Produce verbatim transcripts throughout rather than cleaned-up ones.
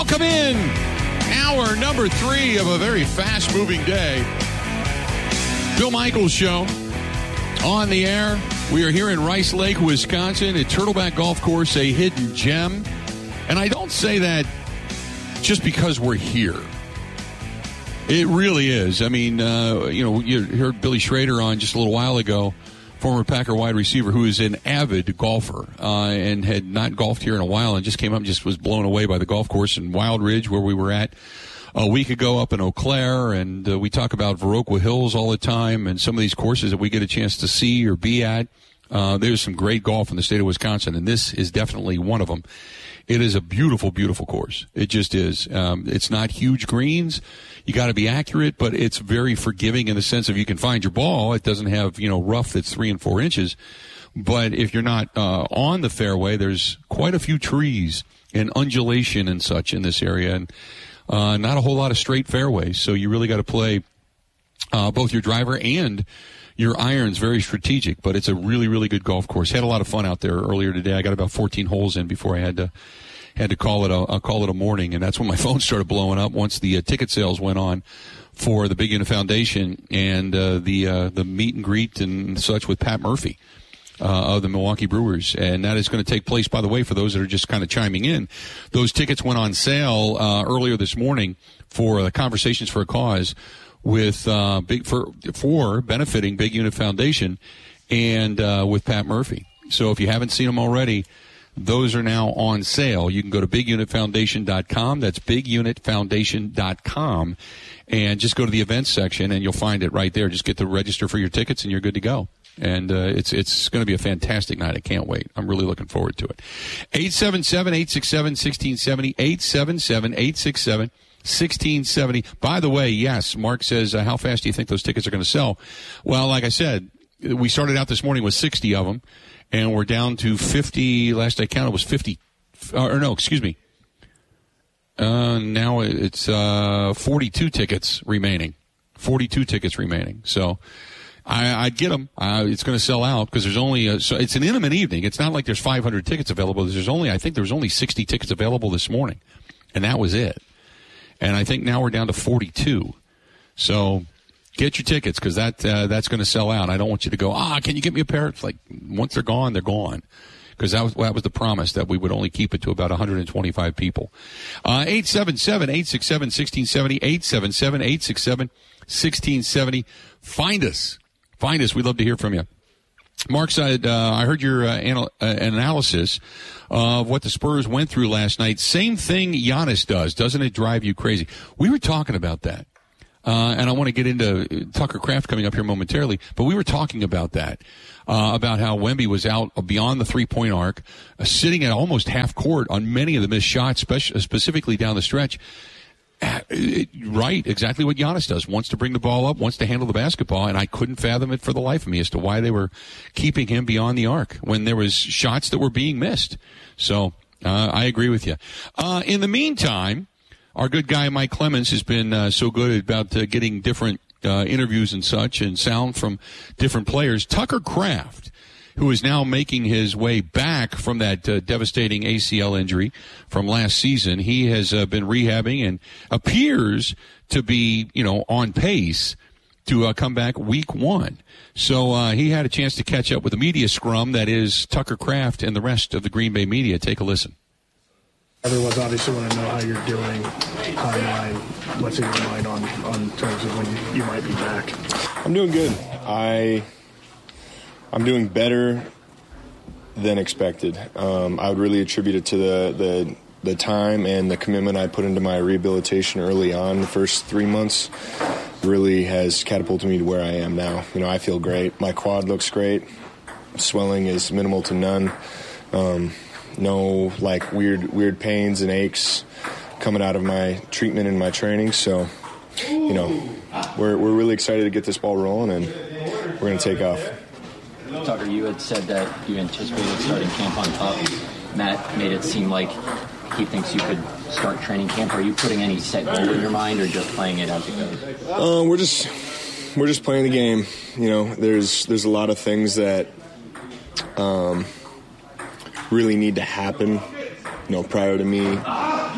Welcome in. Hour number three of a very fast-moving day. Bill Michaels Show on the air. We are here in Rice Lake, Wisconsin, at Turtleback Golf Course, a hidden gem. And I don't say that just because we're here. It really is. I mean, uh, you know, you heard Billy Schrader on just a little while ago, former Packer wide receiver who is an avid golfer uh, and had not golfed here in a while and just came up and just was blown away by the golf course in Wild Ridge where we were at a week ago up in Eau Claire. And uh, we talk about Viroqua Hills all the time and some of these courses that we get a chance to see or be at. Uh, there's some great golf in the state of Wisconsin, and this is definitely one of them. It is a beautiful, beautiful course. It just is. Um, it's not huge greens. You got to be accurate, but it's very forgiving in the sense of you can find your ball. It doesn't have, you know, rough that's three and four inches. But if you're not uh, on the fairway, there's quite a few trees and undulation and such in this area, and uh, not a whole lot of straight fairways. So you really got to play uh, both your driver and your iron's very strategic, but it's a really, really good golf course. Had a lot of fun out there earlier today. I got about fourteen holes in before I had to had to call it a uh, call it a morning, and that's when my phone started blowing up once the uh, ticket sales went on for the Big Unit Foundation and uh, the uh, the meet and greet and such with Pat Murphy uh, of the Milwaukee Brewers, and that is going to take place. By the way, for those that are just kind of chiming in, those tickets went on sale uh, earlier this morning for uh, Conversations for a Cause, with uh, big for for benefiting Big Unit Foundation and uh, with Pat Murphy. So if you haven't seen them already, those are now on sale. You can go to big unit foundation dot com. That's big unit foundation dot com, and just go to the events section, and you'll find it right there. Just get to register for your tickets, and you're good to go. And uh, it's it's going to be a fantastic night. I can't wait. I'm really looking forward to it. eight seven seven, eight six seven, one six seven zero, eight seven seven, eight six seven, one six seven zero. By the way, yes, Mark says, uh, how fast do you think those tickets are going to sell? Well, like I said, we started out this morning with sixty of them, and we're down to fifty. Last I counted was fifty. Or no, excuse me. Uh, now it's uh, forty-two tickets remaining. forty-two tickets remaining. So I, I'd get them. Uh, it's going to sell out because there's only a, so it's an intimate evening. It's not like there's five hundred tickets available. There's only, I think there was only sixty tickets available this morning, and that was it. And I think now we're down to forty-two. So get your tickets because that uh, that's going to sell out. I don't want you to go, ah, can you get me a pair? It's like once they're gone, they're gone. Because that was, that was the promise, that we would only keep it to about one hundred twenty-five people. Uh, eight seven seven, eight six seven, one six seven zero, eight seven seven, eight six seven, one six seven zero. Find us. Find us. We'd love to hear from you. Mark said, uh, I heard your uh, anal- uh, analysis of what the Spurs went through last night. Same thing Giannis does. Doesn't it drive you crazy? We were talking about that. Uh, and I want to get into Tucker Kraft coming up here momentarily, but we were talking about that, uh, about how Wemby was out beyond the three-point arc, uh, sitting at almost half court on many of the missed shots, spe- specifically down the stretch. Uh, it, right, exactly what Giannis does. Wants to bring the ball up, wants to handle the basketball, and I couldn't fathom it for the life of me as to why they were keeping him beyond the arc when there was shots that were being missed. So uh, I agree with you. Uh, in the meantime, our good guy Mike Clemens has been uh, so good about uh, getting different uh, interviews and such and sound from different players. Tucker Kraft, who is now making his way back from that uh, devastating A C L injury from last season. He has uh, been rehabbing and appears to be, you know, on pace to uh, come back week one. So uh, he had a chance to catch up with the media scrum that is Tucker Kraft and the rest of the Green Bay media. Take a listen. Everyone's obviously want to know how you're doing, timeline, what's in your mind on, on terms of when you, you might be back. I'm doing good. I, I'm doing better than expected. Um, I would really attribute it to the, the the time and the commitment I put into my rehabilitation early on. The first three months really has catapulted me to where I am now. You know, I feel great. My quad looks great. Swelling is minimal to none. Um, no like weird weird pains and aches coming out of my treatment and my training. So, you know, we're we're really excited to get this ball rolling, and we're going to take off. Tucker, you had said that you anticipated starting camp on top. Matt made it seem like he thinks you could start training camp. Are you putting any set goal in your mind, or just playing it as it goes? Uh, we're just we're just playing the game. You know, there's there's a lot of things that um, really need to happen, you know, prior to me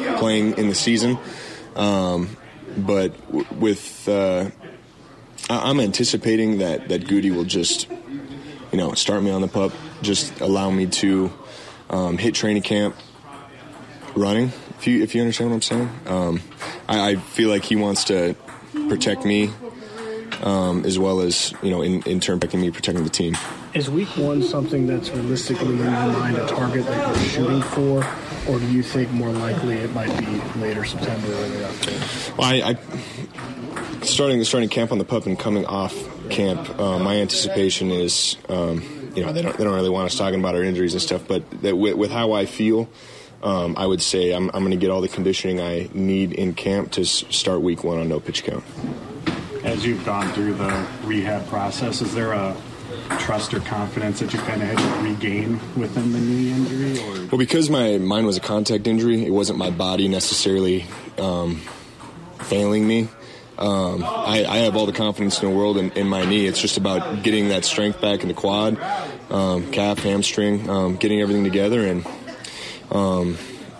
playing in the season. Um, but w- with uh, I- I'm anticipating that, that Goody will just, you know, start me on the pup, just allow me to um, hit training camp running, if you if you understand what I'm saying. Um, I, I feel like he wants to protect me um, as well as, you know, in, in turn protecting me, protecting the team. Is week one something that's realistically in your mind a target that you're shooting for, or do you think more likely it might be later September or early October? Well, I, I starting starting camp on the pup and coming off camp, uh, my anticipation is, um, you know, they don't they don't really want us talking about our injuries and stuff, but that with, with how I feel, um, I would say I'm I'm going to get all the conditioning I need in camp to s- start week one on no pitch count. As you've gone through the rehab process, is there a trust or confidence that you kind of had to regain within the knee injury? Or? Well, because my mine was a contact injury, it wasn't my body necessarily um, failing me. Um, I, I have all the confidence in the world in, in my knee. It's just about getting that strength back in the quad, um, calf, hamstring, um, getting everything together. And um,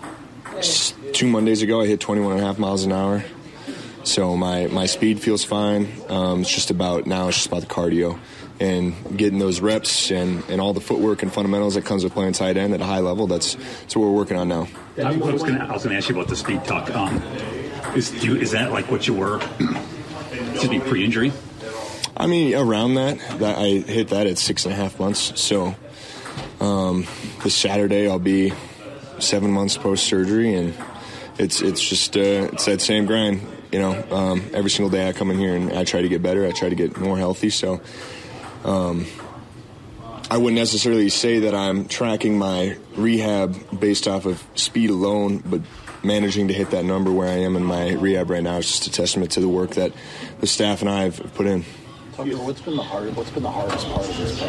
two Mondays ago, I hit twenty-one and a half miles an hour. So my, my speed feels fine. Um, it's just about now. It's just about the cardio and getting those reps and, and all the footwork and fundamentals that comes with playing tight end at a high level. That's that's what we're working on now. I was going to ask you about the speed talk. Um, is do you, is that like what you were? Excuse me, pre-injury? I mean, around that. That I hit that at six and a half months. So um, this Saturday I'll be seven months post surgery, and it's it's just uh, it's that same grind. You know, um, every single day I come in here and I try to get better. I try to get more healthy. So um, I wouldn't necessarily say that I'm tracking my rehab based off of speed alone, but managing to hit that number where I am in my rehab right now is just a testament to the work that the staff and I have put in. Tucker, what's been the hard, what's been the hardest part of this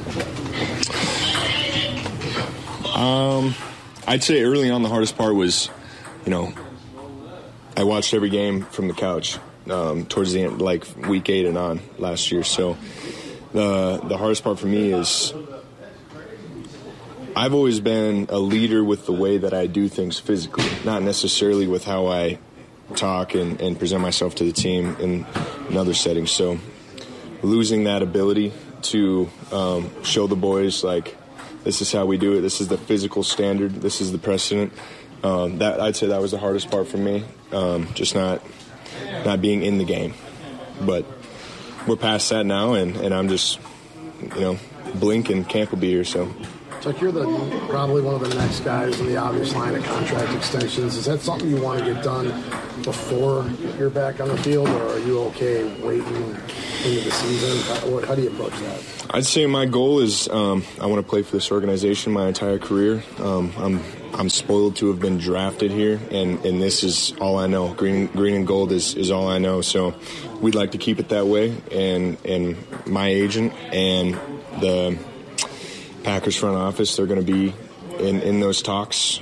process? Um, I'd say early on the hardest part was, you know, I watched every game from the couch um, towards the end, like week eight and on last year. So the the hardest part for me is I've always been a leader with the way that I do things physically, not necessarily with how I talk and, and present myself to the team in, in other settings. So losing that ability to um, show the boys, like, this is how we do it, this is the physical standard, this is the precedent. Um, that I'd say that was the hardest part for me, um, just not not being in the game. But we're past that now, and, and I'm just, you know, blink and camp will be here. So, Chuck, you're the probably one of the next guys in the obvious line of contract extensions. Is that something you want to get done before you're back on the field, or are you okay waiting into the season? How, how do you approach that? I'd say my goal is um, I want to play for this organization my entire career. Um, I'm I'm spoiled to have been drafted here, and, and this is all I know. Green green and gold is, is all I know. So we'd like to keep it that way. And and my agent and the Packers front office, they're going to be in, in those talks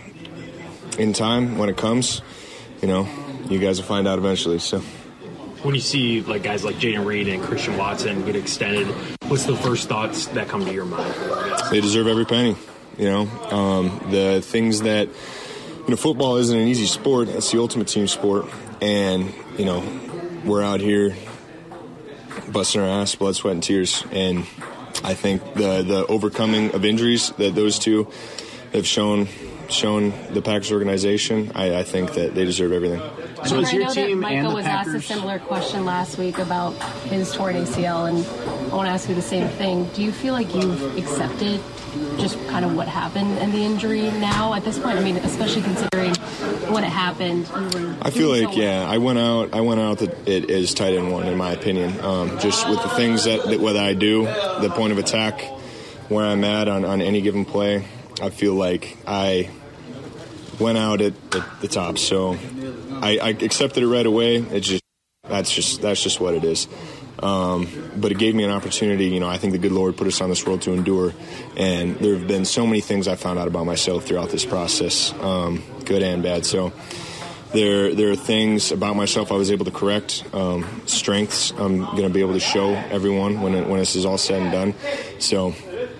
in time when it comes. You know, you guys will find out eventually. So when you see like guys like Jaden Reed and Christian Watson get extended, what's the first thoughts that come to your mind? They deserve every penny. You know, um, the things that, you know, football isn't an easy sport. It's the ultimate team sport. And, you know, we're out here busting our ass, blood, sweat, and tears. And I think the, the overcoming of injuries that those two have shown shown the Packers organization, I, I think that they deserve everything. So I know that Michael was asked a similar question last week about his torn A C L, and I want to ask you the same thing. Do you feel like you've accepted just kind of what happened in the injury now at this point? I mean, especially considering when it happened. You were I feel like, so yeah, I went out I went out that it is tight end one, in my opinion. Um, just with the things that, that what I do, the point of attack, where I'm at on, on any given play, I feel like I went out at, at the top. So I, I accepted it right away. It's just that's just that's just what it is. Um, but it gave me an opportunity. You know, I think the good Lord put us on this world to endure, and there have been so many things I found out about myself throughout this process, um, good and bad. So there there are things about myself I was able to correct, um, strengths I'm going to be able to show everyone when it, when this is all said and done. So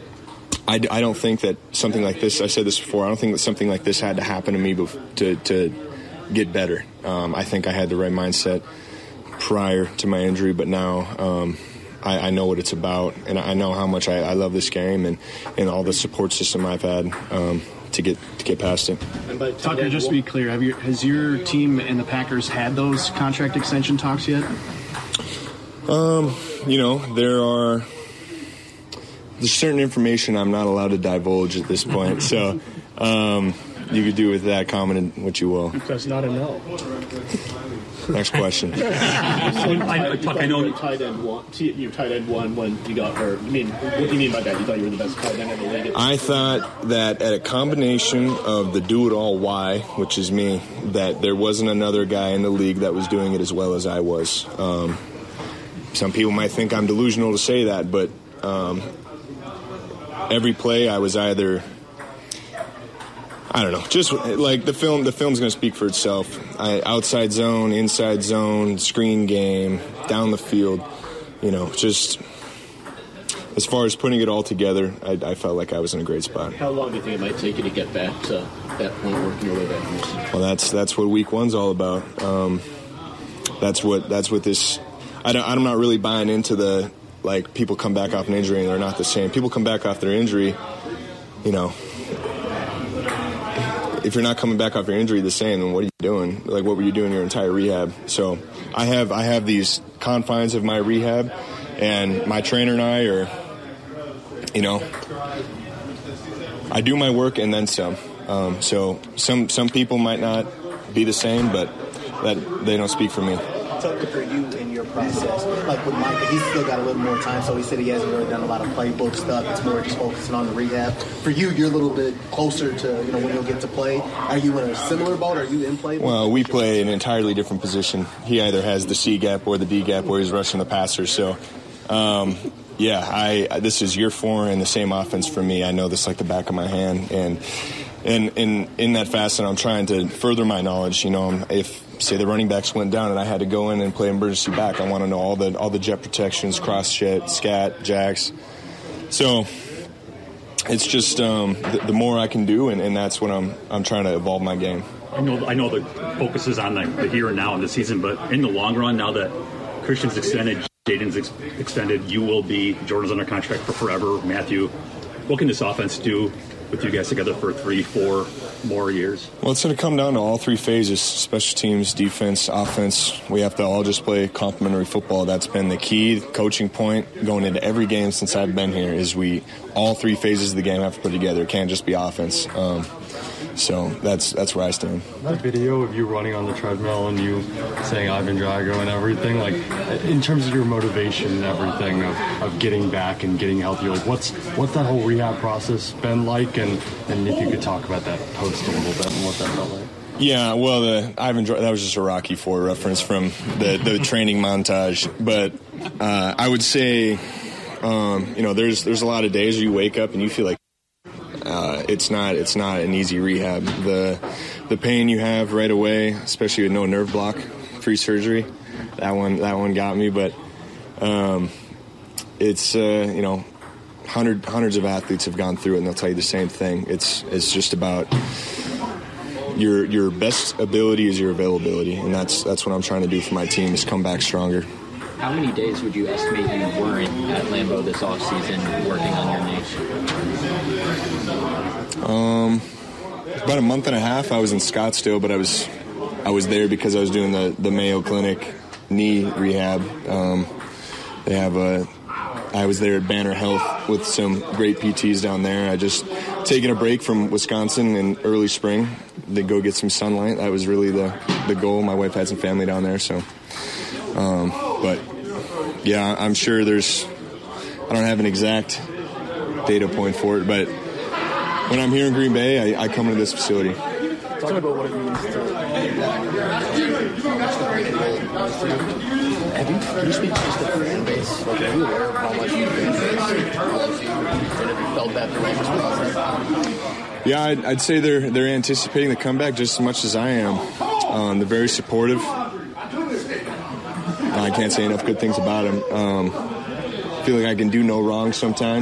I, I don't think that something like this, I said this before, I don't think that something like this had to happen to me bef- to, to get better. Um, I think I had the right mindset prior to my injury, but now um, I, I know what it's about, and I know how much I, I love this game and, and all the support system I've had um, to get to get past it. Tucker, just to be clear, have you, has your team and the Packers had those contract extension talks yet? Um, you know, there are there's certain information I'm not allowed to divulge at this point, so um, you could do with that comment what you will. That's not a no. Next question. I, Tuck, I know you tight end one. You tight end one when you got hurt. I mean, what do you mean by that? You thought you were the best tight end in the league? I thought that at a combination of the do-it-all Y, which is me, that there wasn't another guy in the league that was doing it as well as I was. Um, some people might think I'm delusional to say that, but um, every play I was either... I don't know. Just like the film, the film's going to speak for itself. I, outside zone, inside zone, screen game, down the field. You know, just as far as putting it all together, I, I felt like I was in a great spot. How long do you think it might take you to get back to that point, working your way back? Well, that's that's what week one's all about. Um, that's what that's what this. I don't, I'm not really buying into the like people come back off an injury and they're not the same. People come back off their injury, you know. If you're not coming back off your injury the same, then what are you doing? Like, what were you doing your entire rehab? So I have I have these confines of my rehab, and my trainer and I are, you know, I do my work and then some. Um, so some some people might not be the same, but that they don't speak for me. Tucker, for you in your process, like with Micah, he's still got a little more time, so he said he hasn't really done a lot of playbook stuff. It's more just focusing on the rehab. For you, you're a little bit closer to, you know, when you'll get to play. Are you in a similar boat? Are you in play? Well, we play an entirely different position. He either has the C gap or the D gap where he's rushing the passer. So, um, yeah, I this is year four and the same offense for me. I know this like the back of my hand, and and in in that facet, I'm trying to further my knowledge. You know, if say the running backs went down and I had to go in and play emergency back, I want to know all the all the jet protections, cross jet, scat, jacks. So it's just um, the, the more I can do, and, and that's what I'm I'm trying to evolve my game. I know I know the focus is on the, the here and now in the season, but in the long run, now that Christian's extended, Jaden's ex- extended, you will be Jordan's under contract for forever. Matthew, what can this offense do with you guys together for three, four more years? Well, it's going to come down to all three phases: special teams, defense, offense. We have to all just play complementary football. That's been the key coaching point going into every game since I've been here. Is we all three phases of the game have to put together. It can't just be offense. Um, so that's that's where I stand. That video of you running on the treadmill and you saying Ivan Drago and everything, like in terms of your motivation and everything of, of getting back and getting healthy, like what's what's that whole rehab process been like, and, and if you could talk about that post a little bit and what that felt like. Yeah, well, the Ivan Dra- that was just a Rocky four reference from the, the training montage. But uh, I would say, um, you know, there's there's a lot of days where you wake up and you feel like uh, it's not it's not an easy rehab. The the pain you have right away, especially with no nerve block, free surgery, that one that one got me. But um, it's uh, you know, hundred hundreds of athletes have gone through it, and they'll tell you the same thing. It's it's just about your your best ability is your availability, and that's that's what I'm trying to do for my team, is come back stronger. How many days would you estimate you were in at Lambeau this offseason working on your knee? Um, about a month and a half. I was in Scottsdale, but I was I was there because I was doing the, the Mayo Clinic knee rehab. Um, they have a. I was there at Banner Health with some great P Ts down there. I just taken a break from Wisconsin in early spring to go get some sunlight. That was really the, the goal. My wife had some family down there, so. Um, but yeah, I'm sure there's. I don't have an exact data point for it, but when I'm here in Green Bay, I, I come to this facility. Talk about what it means to get back. Have you, can you speak to just the fan base? Like, are you aware of how much you fan base loves you, and have you felt that throughout this process? Yeah, I'd, I'd say they're they're anticipating the comeback just as much as I am. Um, they're very supportive. I can't say enough good things about them. Um, I feel like I can do no wrong sometimes,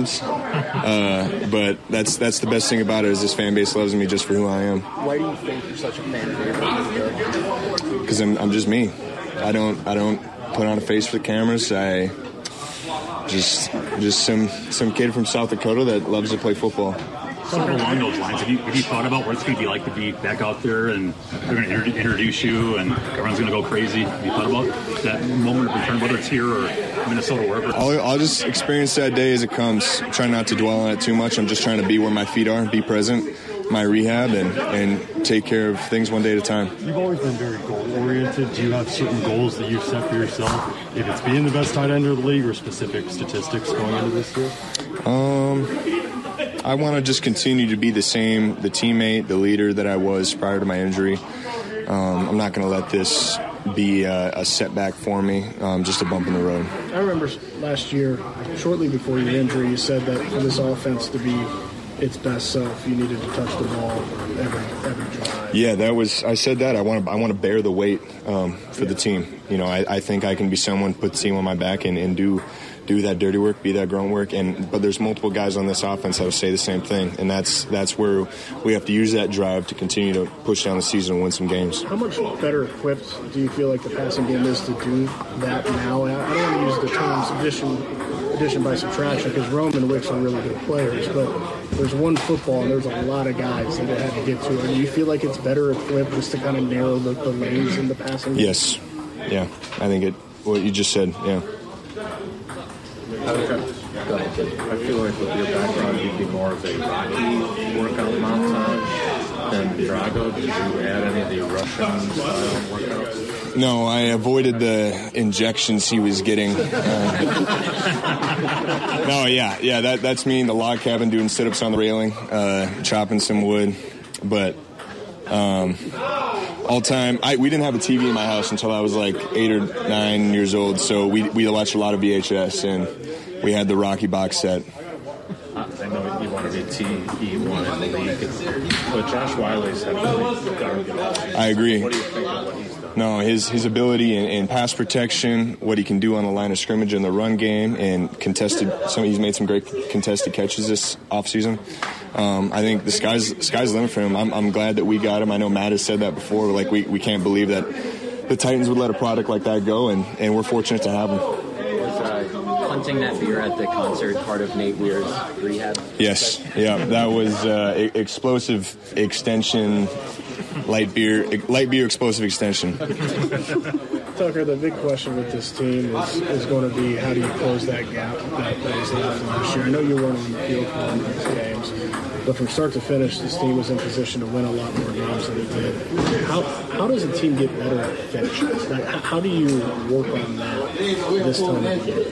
Uh, but that's that's the best thing about it is this fan base loves me just for who I am. Why do you think you're such a fan favorite? Because I'm I'm just me. I don't I don't put on a face for the cameras. I just just some some kid from South Dakota that loves to play football. Something along those lines. Have you, have you thought about what it's going to be like to be back out there and they're going to inter- introduce you and everyone's going to go crazy? Have you thought about that moment of return, whether it's here or Minnesota, wherever? I'll, I'll just experience that day as it comes. Try not to dwell on it too much. I'm just trying to be where my feet are, be present, my rehab, and, and take care of things one day at a time. You've always been very goal-oriented. Do you have certain goals that you've set for yourself? If it's being the best tight end of the league or specific statistics going into this year? Um... I want to just continue to be the same, the teammate, the leader that I was prior to my injury. Um, I'm not going to let this be a, a setback for me, um, just a bump in the road. I remember last year, shortly before your injury, you said that for this offense to be its best self, you needed to touch the ball every every drive. Yeah, that was. I said that. I want to. I want to bear the weight um, for yeah. the team. You know, I, I think I can be someone, put the team on my back, and, and do. do that dirty work, be that grunt work, and but there's multiple guys on this offense that will say the same thing, and that's that's where we have to use that drive to continue to push down the season and win some games. How much better equipped do you feel like the passing game is to do that now? I don't want to use the terms addition, addition by subtraction because Rome and Wicks are really good players, but there's one football and there's a lot of guys that they have to get to. And do you feel like it's better equipped just to kind of narrow the, the lanes in the passing game? Yes. Yeah. I think it. What you just said. Yeah. Okay. Go ahead. I feel like with your background, you'd be more of a Rocky workout montage than Drago. Did you add any of the Russian style workouts? No, I avoided the injections he was getting. Uh, no, yeah, yeah, that that's me in the log cabin doing sit-ups on the railing, uh, chopping some wood. But um, all time, I, we didn't have a T V in my house until I was like eight or nine years old, so we we watched a lot of V H S, and we had the Rocky box set. I know you want to be T E one in the league, but Josh Wiley's had really garbage. I agree. What do you think of what he's done? No, his his ability in, in pass protection, what he can do on the line of scrimmage in the run game, and contested. Some he's made some great contested catches this offseason. Um, I think the sky's sky's the limit for him. I'm, I'm glad that we got him. I know Matt has said that before. Like we, we can't believe that the Titans would let a product like that go, and, and we're fortunate to have him. Was uh, hunting that beer at the concert part of Nate Weir's rehab? Yes, yeah, that was uh, explosive extension, light beer, light beer explosive extension. Tucker, the big question with this team is, is going to be how do you close that gap that, that is left from this year? I know you weren't on the field for all these games, but from start to finish, this team was in position to win a lot more games than it did. How how does a team get better at finishing? Like, how do you work on that this time of year?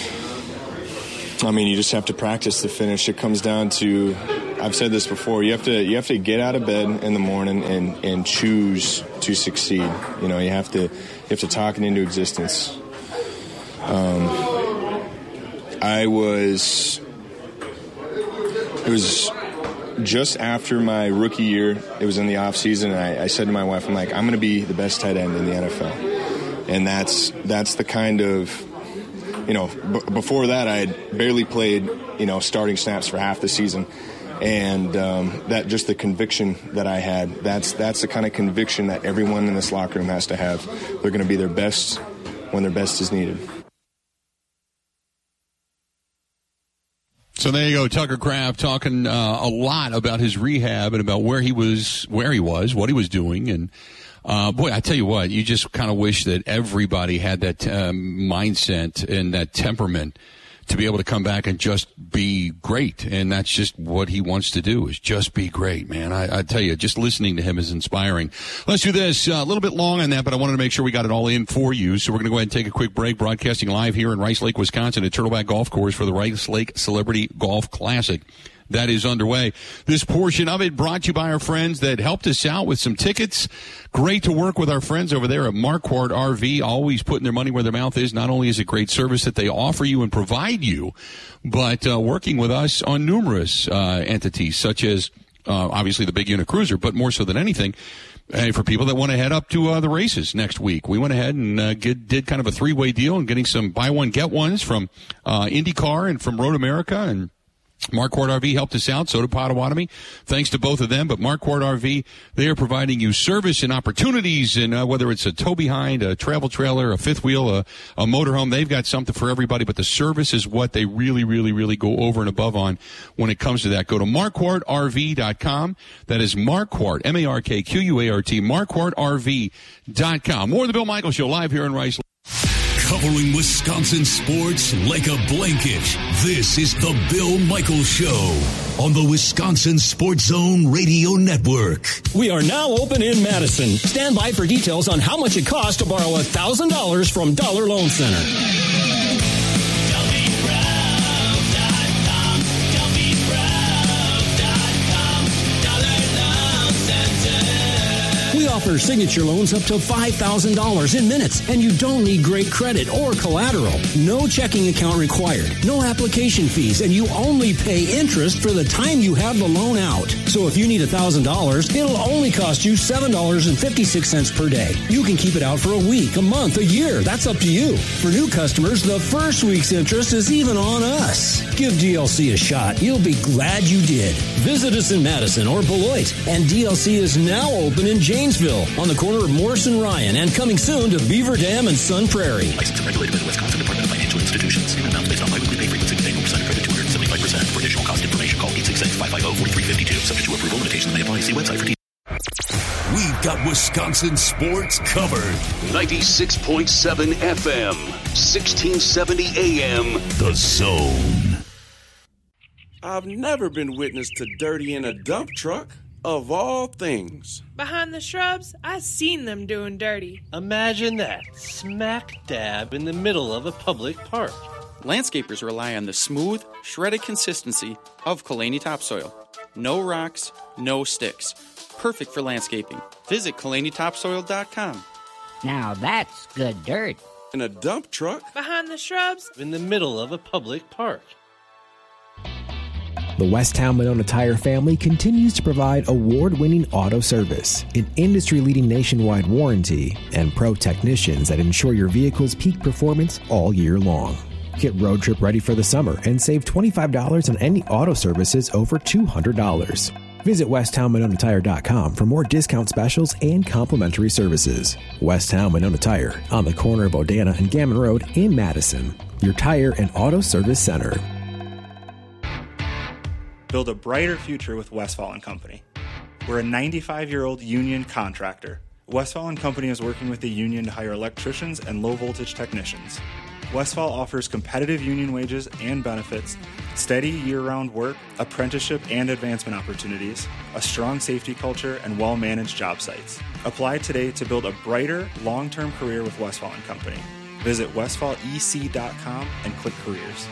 I mean, you just have to practice the finish. It comes down to, I've said this before, you have to you have to get out of bed in the morning and, and choose to succeed. You know, you have to you have to talk it into existence. Um, I was, it was just after my rookie year. It was in the off season, and I, I said to my wife, I'm like, I'm going to be the best tight end in the N F L, and that's that's the kind of. You know, b- before that, I had barely played, you know, starting snaps for half the season. And um, that just the conviction that I had, that's that's the kind of conviction that everyone in this locker room has to have. They're going to be their best when their best is needed. So there you go, Tucker Kraft talking uh, a lot about his rehab and about where he was, where he was, what he was doing, and Uh, boy, I tell you what, you just kind of wish that everybody had that um, mindset and that temperament to be able to come back and just be great. And that's just what he wants to do, is just be great, man. I, I tell you, just listening to him is inspiring. Let's do this. Uh, a little bit long on that, but I wanted to make sure we got it all in for you. So we're going to go ahead and take a quick break, broadcasting live here in Rice Lake, Wisconsin at Turtleback Golf Course for the Rice Lake Celebrity Golf Classic. That is underway. This portion of it brought to you by our friends that helped us out with some tickets. Great to work with our friends over there at Marquardt R V, always putting their money where their mouth is. Not only is it great service that they offer you and provide you, but uh, working with us on numerous uh, entities, such as uh, obviously the Big Unit Cruiser, but more so than anything, uh, for people that want to head up to uh, the races next week. We went ahead and uh, get, did kind of a three-way deal and getting some buy one, get ones from uh, IndyCar and from Road America, and Marquardt R V helped us out, so did Potawatomi. Thanks to both of them. But Marquardt R V, they are providing you service and opportunities, and uh, whether it's a tow behind, a travel trailer, a fifth wheel, a, a motorhome, they've got something for everybody. But the service is what they really, really, really go over and above on when it comes to that. Go to marquardt r v dot com. That is Marquardt, M A R K Q U A R T, marquardt r v dot com. More of the Bill Michaels Show live here in Rice Lake. Covering Wisconsin sports like a blanket, this is the Bill Michaels Show on the Wisconsin Sports Zone Radio Network. We are now open in Madison. Stand by for details on how much it costs to borrow one thousand dollars from Dollar Loan Center. We offer signature loans up to five thousand dollars in minutes, and you don't need great credit or collateral. No checking account required, no application fees, and you only pay interest for the time you have the loan out. So if you need one thousand dollars, it'll only cost you seven dollars and fifty-six cents per day. You can keep it out for a week, a month, a year. That's up to you. For new customers, the first week's interest is even on us. Give D L C a shot. You'll be glad you did. Visit us in Madison or Beloit, and D L C is now open in Janesville on the corner of Morse and Ryan, and coming soon to Beaver Dam and Sun Prairie. Licensed and regulated by the Wisconsin Department of Financial Institutions. Payment amounts based on biweekly pay frequency. Annual percent credit two hundred seventy-five percent. For additional cost information, call eight six six, five five zero, four three five two. Subject to approval. Limitations may apply. See website for details. We've got Wisconsin sports covered. ninety-six point seven F M, sixteen seventy A M, The Zone. I've never been witness to dirty in a dump truck, of all things. Behind the shrubs, I've seen them doing dirty. Imagine that, smack dab in the middle of a public park. Landscapers rely on the smooth, shredded consistency of Kalani topsoil. No rocks, no sticks. Perfect for landscaping. Visit kalani topsoil dot com. Now that's good dirt. In a dump truck? Behind the shrubs? In the middle of a public park. The Westtown Monona Tire family continues to provide award-winning auto service, an industry-leading nationwide warranty, and pro technicians that ensure your vehicle's peak performance all year long. Get road trip ready for the summer and save twenty-five dollars on any auto services over two hundred dollars. Visit westtown monona tire dot com for more discount specials and complimentary services. Westtown Monona Tire on the corner of Odana and Gammon Road in Madison. Your tire and auto service center. Build a brighter future with Westfall and Company. We're a ninety-five-year-old union contractor. Westfall and Company is working with the union to hire electricians and low-voltage technicians. Westfall offers competitive union wages and benefits, steady year-round work, apprenticeship and advancement opportunities, a strong safety culture, and well-managed job sites. Apply today to build a brighter, long-term career with Westfall and Company. Visit westfall e c dot com and click careers.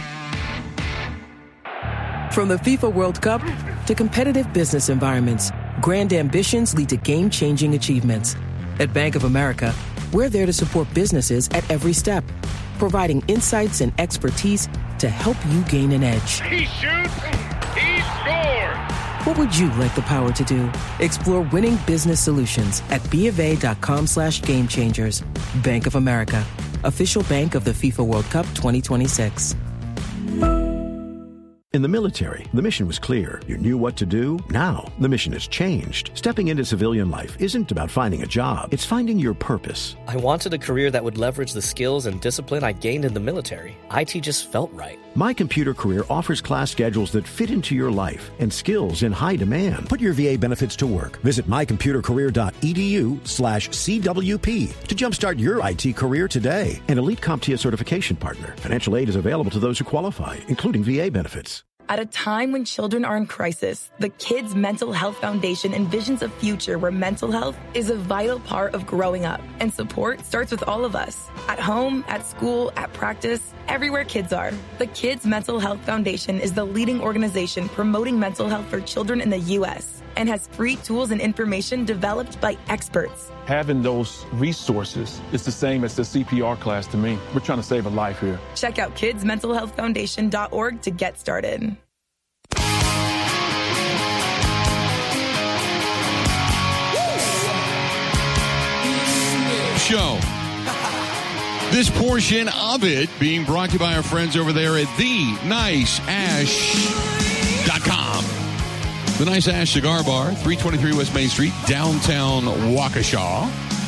From the FIFA World Cup to competitive business environments, grand ambitions lead to game-changing achievements. At Bank of America, we're there to support businesses at every step, providing insights and expertise to help you gain an edge. He shoots, he scores! What would you like the power to do? Explore winning business solutions at bofa.com slash game changers. Bank of America, official bank of the FIFA World Cup twenty twenty-six. In the military, the mission was clear. You knew what to do. Now, the mission has changed. Stepping into civilian life isn't about finding a job. It's finding your purpose. I wanted a career that would leverage the skills and discipline I gained in the military. I T just felt right. My Computer Career offers class schedules that fit into your life and skills in high demand. Put your V A benefits to work. Visit mycomputercareer.edu slash CWP to jumpstart your I T career today. An Elite CompTIA certification partner. Financial aid is available to those who qualify, including V A benefits. At a time when children are in crisis, the Kids Mental Health Foundation envisions a future where mental health is a vital part of growing up. And support starts with all of us. At home, at school, at practice, everywhere kids are. The Kids Mental Health Foundation is the leading organization promoting mental health for children in the U S and has free tools and information developed by experts. Having those resources is the same as the C P R class to me. We're trying to save a life here. Check out kids mental health foundation dot org to get started. Show. This portion of it being brought to you by our friends over there at the nice ash dot com. The Nice Ash Cigar Bar, three twenty-three West Main Street, downtown Waukesha.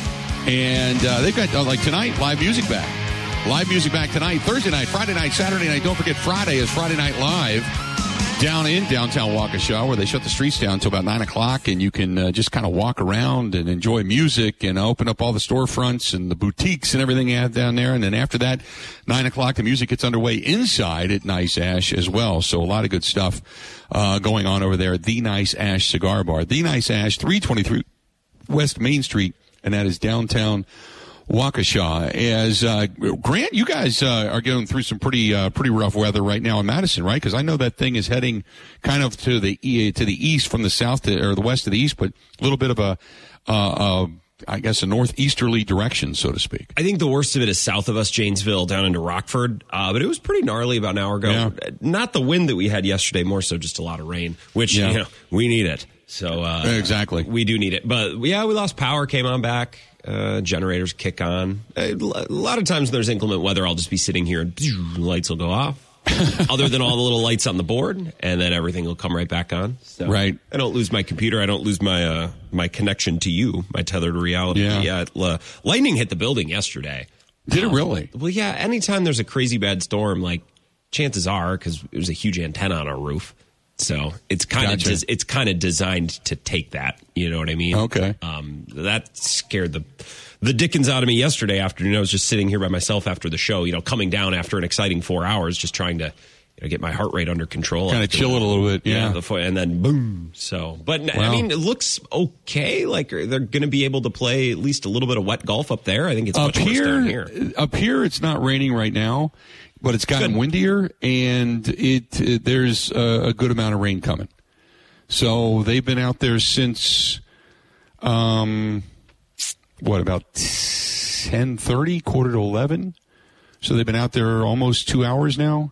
And uh, they've got, uh, like tonight, live music back. Live music back tonight, Thursday night, Friday night, Saturday night. Don't forget Friday is Friday Night Live down in downtown Waukesha, where they shut the streets down until about nine o'clock, and you can uh, just kind of walk around and enjoy music and open up all the storefronts and the boutiques and everything they have down there. And then after that, nine o'clock, the music gets underway inside at Nice Ash as well. So a lot of good stuff uh, going on over there at the Nice Ash Cigar Bar. The Nice Ash, three twenty-three West Main Street, and that is downtown Waukesha. As uh, Grant, you guys uh, are going through some pretty uh, pretty rough weather right now in Madison, right? Because I know that thing is heading kind of to the e- to the east from the south to, or the west to the east, but a little bit of a, uh, uh, I guess, a northeasterly direction, so to speak. I think the worst of it is south of us, Janesville, down into Rockford. Uh, but it was pretty gnarly about an hour ago. Yeah. Not the wind that we had yesterday, more so just a lot of rain, which Yeah. you know we need it. So uh, exactly, we do need it. But yeah, we lost power, came on back. Uh, generators kick on. A lot of times when there's inclement weather, I'll just be sitting here and lights will go off. Other than all the little lights on the board, and then everything will come right back on. So right. I don't lose my computer. I don't lose my uh, my connection to you, my tethered reality. Yeah. yeah uh, lightning hit the building yesterday. Did it really? Um, well, yeah. Anytime there's a crazy bad storm, like chances are, because there's a huge antenna on our roof. So it's kind Gotcha. of des- it's kind of designed to take that. You know what I mean? Okay. Um, that scared the the dickens out of me yesterday afternoon. I was just sitting here by myself after the show. You know, coming down after an exciting four hours, just trying to you know, get my heart rate under control. Kind of chill it a little bit. Yeah. yeah the fo- and then boom. So, but Wow. I mean, it looks okay. Like they're going to be able to play at least a little bit of wet golf up there. I think it's much up worse here, down here. Up here, it's not raining right now, but it's gotten windier, and it, it there's a, a good amount of rain coming. So they've been out there since, um, what, about ten thirty, quarter to eleven? So they've been out there almost two hours now.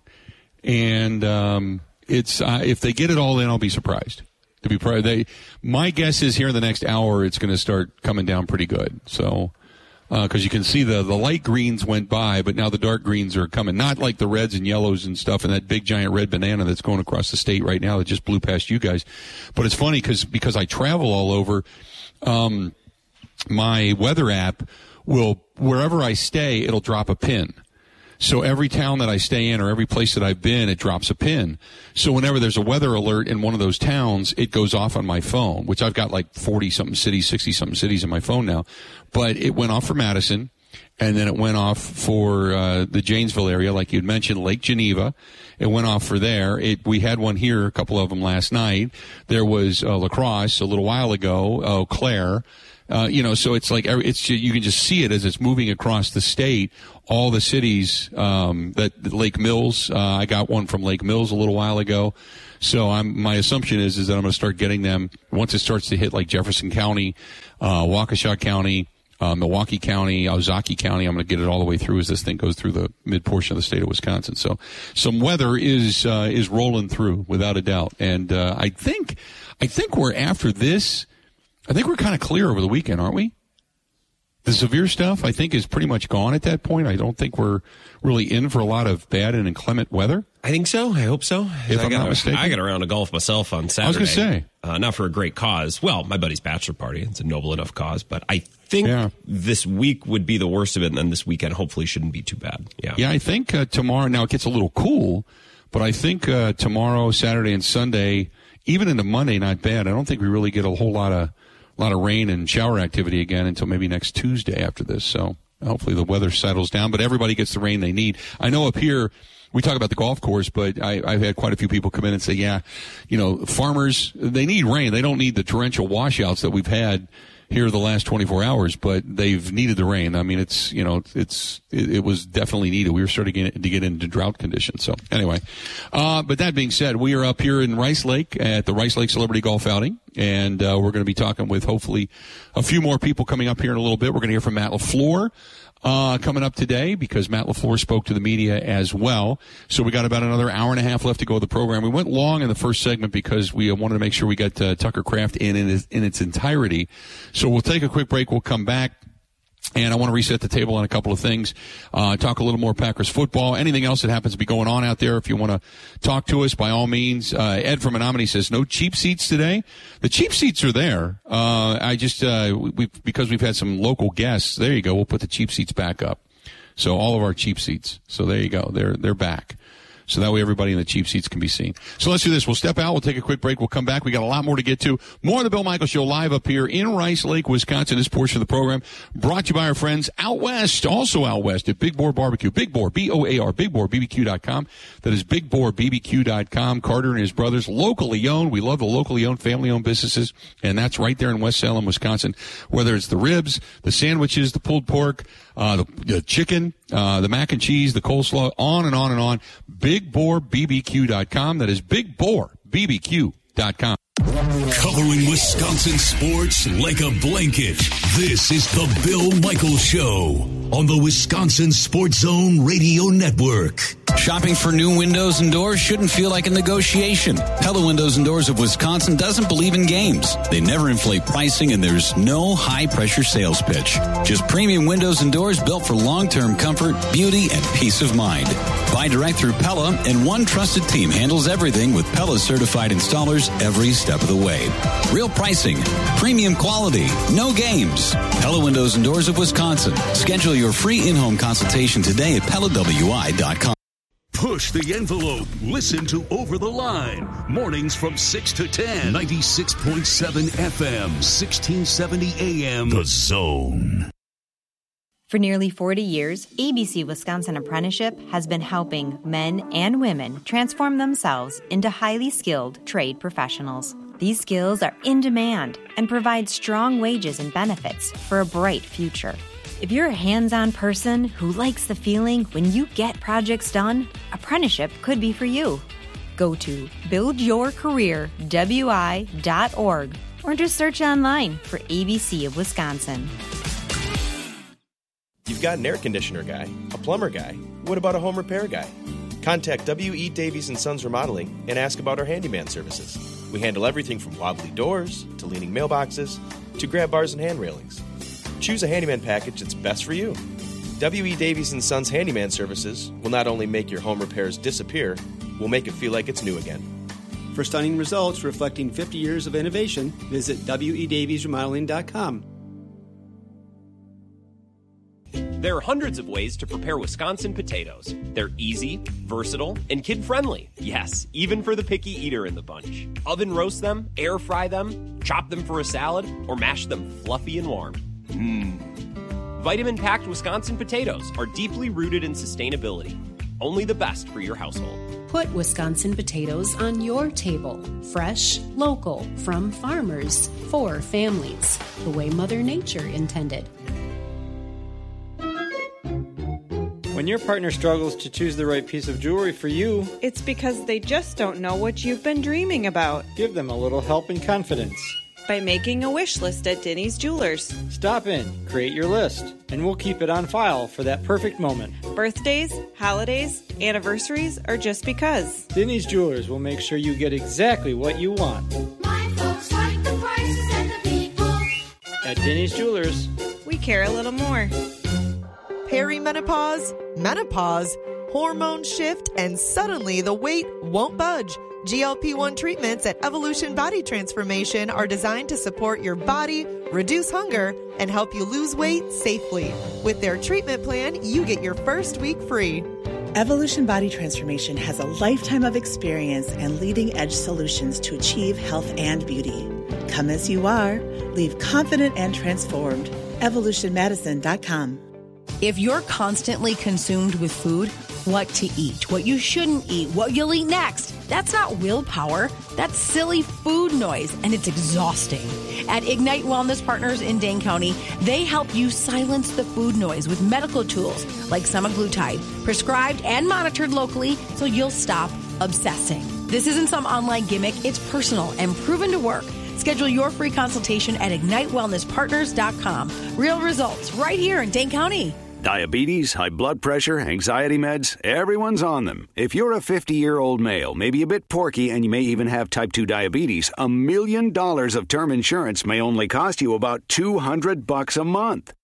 And um, it's uh, if they get it all in, I'll be surprised. To be pro- they, my guess is here in the next hour, it's going to start coming down pretty good. So, because uh, you can see the, the light greens went by, but now the dark greens are coming. Not like the reds and yellows and stuff and that big giant red banana that's going across the state right now that just blew past you guys. But it's funny because because I travel all over, um, my weather app will, wherever I stay, it'll drop a pin. So every town that I stay in or every place that I've been, it drops a pin. So whenever there's a weather alert in one of those towns, it goes off on my phone, which I've got like forty-something cities, sixty-something cities in my phone now. But it went off for Madison, and then it went off for uh, the Janesville area, like you'd mentioned, Lake Geneva. It went off for there. It, we had one here, a couple of them last night. There was uh, La Crosse a little while ago, Eau Claire. Uh, you know, so it's like it's you can just see it as it's moving across the state. All the cities um, that Lake Mills, uh, I got one from Lake Mills a little while ago. So I'm my assumption is is that I'm going to start getting them once it starts to hit like Jefferson County, uh, Waukesha County, uh, Milwaukee County, Ozaukee County. I'm going to get it all the way through as this thing goes through the mid portion of the state of Wisconsin. So some weather is uh, is rolling through without a doubt, and uh, I think I think we're after this. I think we're kind of clear over the weekend, aren't we? The severe stuff, I think, is pretty much gone at that point. I don't think we're really in for a lot of bad and inclement weather. I think so. I hope so. If I I'm got, not mistaken. I got around to golf myself on Saturday. I was going to say. Uh, not for a great cause. Well, my buddy's bachelor party. It's a noble enough cause. But I think yeah. this week would be the worst of it, and then this weekend hopefully shouldn't be too bad. Yeah, yeah I think uh, tomorrow, now it gets a little cool, but I think uh, tomorrow, Saturday, and Sunday, even into Monday, not bad. I don't think we really get a whole lot of a lot of rain and shower activity again until maybe next Tuesday after this. So hopefully the weather settles down, but everybody gets the rain they need. I know up here, we talk about the golf course, but I, I've had quite a few people come in and say, yeah, you know, farmers, they need rain. They don't need the torrential washouts that we've had here the last twenty-four hours, but they've needed the rain. I mean, it's, you know, it's, it, it was definitely needed. We were starting to get, to get into drought conditions. So anyway, uh, but that being said, we are up here in Rice Lake at the Rice Lake Celebrity Golf Outing, and uh, we're going to be talking with hopefully a few more people coming up here in a little bit. We're going to hear from Matt LaFleur. Uh, coming up today because Matt LaFleur spoke to the media as well. So we got about another hour and a half left to go of the program. We went long in the first segment because we wanted to make sure we got uh, Tucker Kraft in in, his, in its entirety. So we'll take a quick break. We'll come back. And I want to reset the table on a couple of things, uh, talk a little more Packers football, anything else that happens to be going on out there. If you want to talk to us, by all means. Uh, Ed from Menominee says, no cheap seats today. The cheap seats are there. Uh, I just, uh, we, because we've had some local guests, there you go. We'll put the cheap seats back up. So all of our cheap seats. So there you go. They're, they're back. So that way everybody in the cheap seats can be seen. So let's do this. We'll step out. We'll take a quick break. We'll come back. We got a lot more to get to. More of the Bill Michaels Show live up here in Rice Lake, Wisconsin. This portion of the program brought to you by our friends out west, also out west at Big Boar Barbecue. Big Boar, B O A R, big boar b b q dot com. That is big boar b b q dot com. Carter and his brothers, locally owned. We love the locally owned, family-owned businesses, and that's right there in West Salem, Wisconsin. Whether it's the ribs, the sandwiches, the pulled pork, uh, the, the chicken, uh, the mac and cheese, the coleslaw, on and on and on. big boar b b q dot com. That is big boar b b q dot com. Covering Wisconsin sports like a blanket. This is the Bill Michaels Show on the Wisconsin Sports Zone Radio Network. Shopping for new windows and doors shouldn't feel like a negotiation. Pella Windows and Doors of Wisconsin doesn't believe in games. They never inflate pricing, and there's no high-pressure sales pitch. Just premium windows and doors built for long-term comfort, beauty, and peace of mind. Buy direct through Pella, and one trusted team handles everything with Pella's certified installers every step of the way. Real pricing, premium quality, no games. Pella Windows and Doors of Wisconsin. Schedule your free in-home consultation today at pella w i dot com. Push the envelope. Listen to Over the Line. Mornings from six to ten. ninety-six point seven F M, sixteen seventy A M. The Zone. For nearly forty years, A B C Wisconsin Apprenticeship has been helping men and women transform themselves into highly skilled trade professionals. These skills are in demand and provide strong wages and benefits for a bright future. If you're a hands-on person who likes the feeling when you get projects done, apprenticeship could be for you. Go to build your career w i dot org or just search online for A B C of Wisconsin. You've got an air conditioner guy, a plumber guy. What about a home repair guy? Contact W E. Davies and Sons Remodeling and ask about our handyman services. We handle everything from wobbly doors to leaning mailboxes to grab bars and hand railings. Choose a handyman package that's best for you. W E. Davies and Sons Handyman Services will not only make your home repairs disappear, will make it feel like it's new again. For stunning results reflecting fifty years of innovation, visit w e davies remodeling dot com. There are hundreds of ways to prepare Wisconsin potatoes. They're easy, versatile, and kid-friendly. Yes, even for the picky eater in the bunch. Oven roast them, air fry them, chop them for a salad, or mash them fluffy and warm. Mmm. Vitamin-packed Wisconsin potatoes are deeply rooted in sustainability. Only the best for your household. Put Wisconsin potatoes on your table. Fresh, local, from farmers, for families. The way Mother Nature intended. When your partner struggles to choose the right piece of jewelry for you, it's because they just don't know what you've been dreaming about. Give them a little help and confidence. By making a wish list at Denny's Jewelers. Stop in, create your list, and we'll keep it on file for that perfect moment. Birthdays, holidays, anniversaries, or just because. Denny's Jewelers will make sure you get exactly what you want. My folks like the prices and the people. At Denny's Jewelers, we care a little more. Perimenopause, menopause, hormone shift, and suddenly the weight won't budge. G L P one treatments at Evolution Body Transformation are designed to support your body, reduce hunger, and help you lose weight safely. With their treatment plan, you get your first week free. Evolution Body Transformation has a lifetime of experience and leading-edge solutions to achieve health and beauty. Come as you are. Leave confident and transformed. evolution medicine dot com. If you're constantly consumed with food, what to eat, what you shouldn't eat, what you'll eat next, that's not willpower. That's silly food noise, and it's exhausting. At Ignite Wellness Partners in Dane County, they help you silence the food noise with medical tools like semaglutide, prescribed and monitored locally so you'll stop obsessing. This isn't some online gimmick. It's personal and proven to work. Schedule your free consultation at ignite wellness partners dot com. Real results right here in Dane County. Diabetes, high blood pressure, anxiety meds, everyone's on them. If you're a fifty-year-old male, maybe a bit porky, and you may even have type two diabetes, a million dollars of term insurance may only cost you about two hundred bucks a month.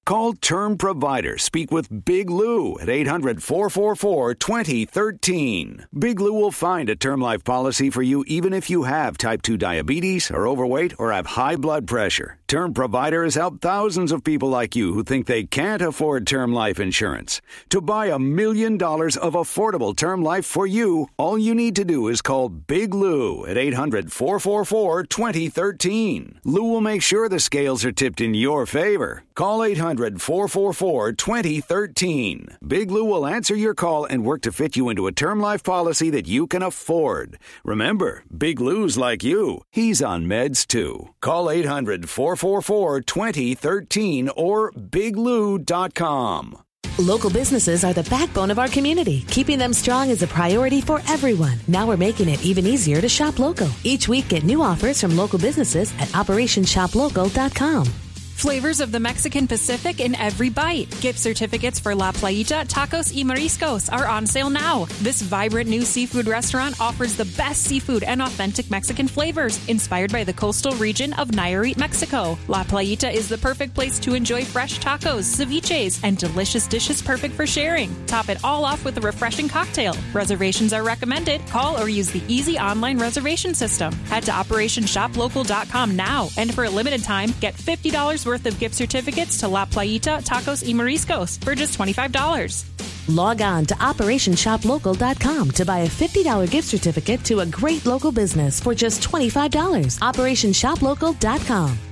Call Term Provider. Speak with Big Lou at eight hundred, four four four, two zero one three. Big Lou will find a term life policy for you even if you have type two diabetes, are overweight, or have high blood pressure. Term Provider has helped thousands of people like you who think they can't afford term life insurance. To buy a million dollars of affordable term life for you, all you need to do is call Big Lou at eight hundred, four four four, two zero one three. Lou will make sure the scales are tipped in your favor. Call eight hundred, four four four, two zero one three. Big Lou will answer your call and work to fit you into a term life policy that you can afford. Remember, Big Lou's like you. He's on meds too. Call eight hundred, four four four, two zero one three or big lou dot com. Local businesses are the backbone of our community. Keeping them strong is a priority for everyone. Now we're making it even easier to shop local. Each week, get new offers from local businesses at operation shop local dot com. Flavors of the Mexican Pacific in every bite. Gift certificates for La Playita, Tacos y Mariscos are on sale now. This vibrant new seafood restaurant offers the best seafood and authentic Mexican flavors, inspired by the coastal region of Nayarit, Mexico. La Playita is the perfect place to enjoy fresh tacos, ceviches, and delicious dishes perfect for sharing. Top it all off with a refreshing cocktail. Reservations are recommended. Call or use the easy online reservation system. Head to operation shop local dot com now, and for a limited time, get fifty dollars worth of gift certificates to La Playita, Tacos y Mariscos for just twenty-five dollars. Log on to operation shop local dot com to buy a fifty dollars gift certificate to a great local business for just twenty-five dollars. operation shop local dot com.